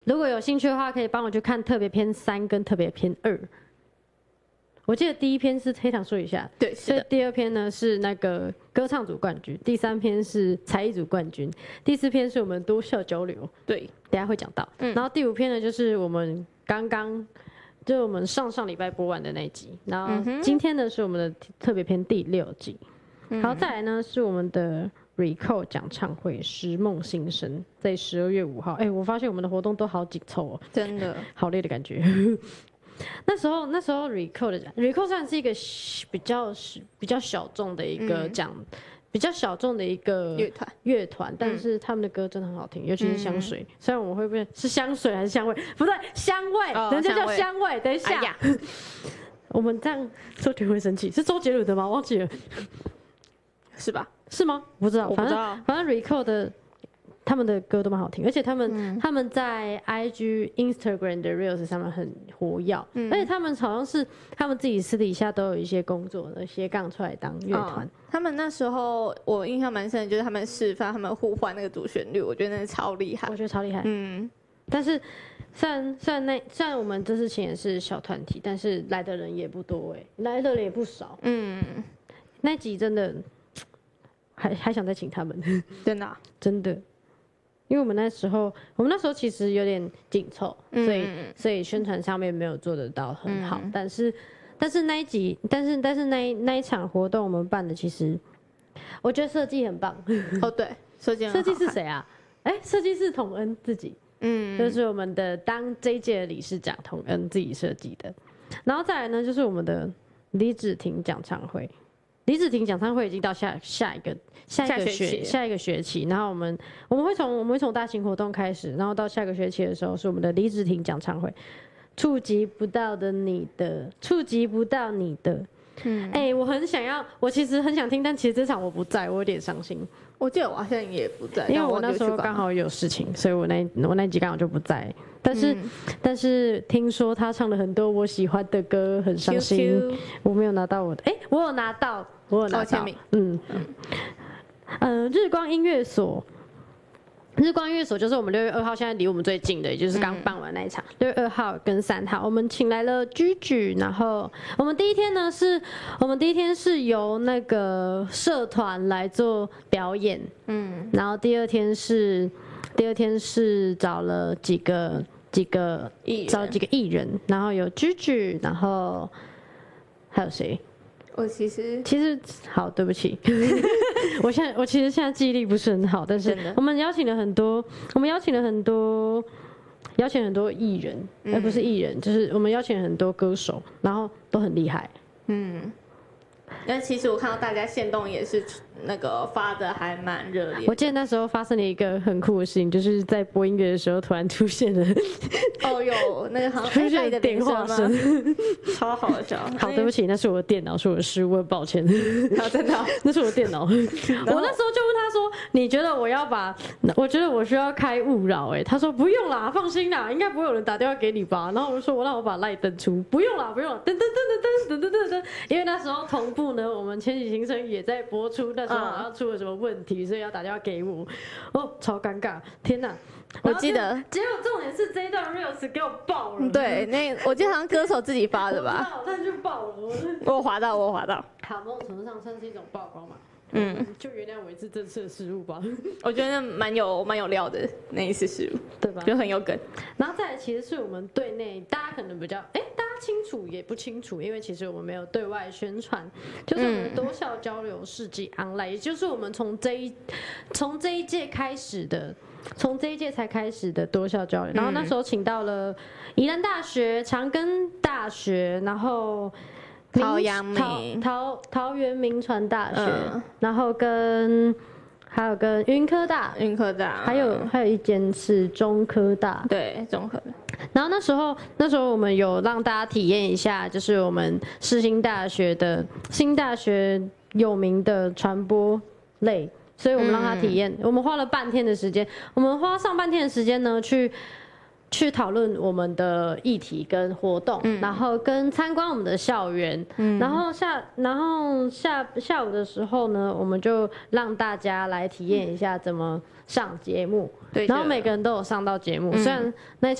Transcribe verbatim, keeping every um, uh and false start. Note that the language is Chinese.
如果有兴趣的话，可以帮我去看特别篇三跟特别篇二。我记得第一篇是黑糖说一下， 对， 所以第二篇呢是那个歌唱组冠军，第三篇是才艺组冠军，第四篇是我们多校交流， 对， 等一下会讲到。嗯，然后第五篇呢就是我们刚刚就是我们上上礼拜播完的那一集，然后今天呢是我们的特别篇第六集，然后再来呢是我们的 Recall 讲唱会《拾梦新生》在十二月五号。哎、欸，我发现我们的活动都好紧凑哦， 真的好累的感觉。那时候，那时候 Recall 的 Recall 算是一个比较比较小众的一个讲、嗯，比较小众的一个乐团乐团，但是他们的歌真的很好听，尤其是香水。嗯、虽然我会不会是香水还是香味？不对，香味，哦、人家叫香味。等一下，哎、我们这样周杰伦会生气，是周杰伦的吗？忘记了， 是吧？ 是吗？不知道， 我不知道。 反正 Recall 的。他们的歌都蛮好听，而且他们、嗯、他们在 I G、Instagram 的 Reels 上面很活跃、嗯，而且他们好像是他们自己私底下都有一些工作的斜杠出来当乐团、哦。 他们那时候我印象蛮深的，就是他们示范他们互换那个主旋律，我觉得那超厉害。 我觉得超厉害。嗯，但是虽然虽然那虽然我们这次请也是小团体，但是来的人也不多哎、欸，来的人也不少。嗯，那集真的还还想再请他们， 真的、啊、 真的。因为我们那时候，我们那时候其实有点紧凑，所以、嗯、所以宣传上面没有做得到很好。嗯、但是，但是那一集，但是但是那一那一场活动我们办的，其实我觉得设计很棒。 哦，对，设计设计是谁啊？哎、欸，设计是童恩自己，嗯，就是我们的当这一届的理事长童恩自己设计的。然后再来呢，就是我们的李芷婷讲唱会。李芷婷讲唱会已经到下下一个下一个学下一个学期，然后我们我们会从我们会从大型活动开始，然后到下个学期的时候是我们的李芷婷讲唱会，触及不到的你的，触及不到你的，嗯，哎、欸，我很想要，我其实很想听，但其实这场我不在，我有点伤心。 我记得我好像也不在， 因为我那时候刚好有事情，所以我那我那集刚好就不在。但是、嗯、但是听说他唱了很多我喜欢的歌，很伤心。Q Q 我没有拿到我的，哎、欸，我有拿到，我有拿到。哦、嗯嗯呃，日光音乐所。日光音乐所就是我们六月二号，现在离我们最近的，也就是刚办完那一场。六、嗯、月二号跟三号，我们请来了居居，然后我们第一天呢是，我们第一天是由那个社团来做表演，嗯，然后第二天是，第二天是找了几个几个找几个艺人，然后有居居，然后还有谁？ 我其实其实好，对不起，我现在我其实现在记忆力不是很好，但是我们邀请了很多，我们邀请了很多，邀请很多艺人，而、嗯、不是艺人，就是我们邀请了很多歌手，然后都很厉害。嗯， 但其实我看到大家限动也是那个发的还蛮热烈。 我记得那时候发生了一个很酷的事情，就是在播音乐的时候突然出现了， 哦有那个好像出现了电话声， 超好笑。 好，对不起，那是我的电脑，是我的失误，很抱歉。 好，真的， 那是我的电脑。我那时候就问他说：“你觉得我要把？我觉得我需要开勿扰。”哎，他说：“不用啦，放心啦，应该不会有人打电话给你吧？”然后我就说：“我让我把赖登出，不用啦，不用啦，噔噔噔噔噔噔噔噔。”因为那时候同步呢，我们千禧新生也在播出，那时候好像出了什么问题，所以要打电话给我。哦，超尴尬！天哪！ 我记得， 结果重点是这一段 reels 给我爆了。 对，那我记得好像歌手自己发的吧？ 我但就爆了， 我我滑到，我滑到。 好，某种程度上算是一种曝光嘛。嗯，就原谅我一次这次的失误吧。 我觉得蛮有蛮有料的那一次失误， 对吧？ 就很有梗。 然后再来，其实是我们队内大家可能比较哎、欸，大家清楚也不清楚，因为其实我们没有对外宣传，就是我们多校交流世纪 online，、嗯、也就是我们从这一从这一届开始的。从这一届才开始的多校交流，然后那时候请到了宜兰大学、长庚大学，然后桃阳明、 桃桃园民传大学，嗯、然后跟还有跟云科大、 云科大， 还有还有一间是中科大， 对，中科大。 然后那时候那时候我们有让大家体验一下，就是我们世新大学的新大学有名的传播类。所以我们让他体验、嗯，我们花了半天的时间，我们花上半天的时间呢，去去讨论我们的议题跟活动，嗯、然后跟参观我们的校园，嗯、然后下然后下下午的时候呢，我们就让大家来体验一下怎么上节目， 对， 然后每个人都有上到节目，嗯、虽然那一场。